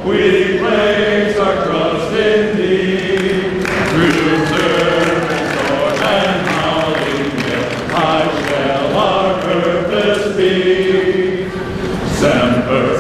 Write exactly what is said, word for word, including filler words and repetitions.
We place our trust in thee. Through service, sword, and howling gale, high shall our purpose be. Semper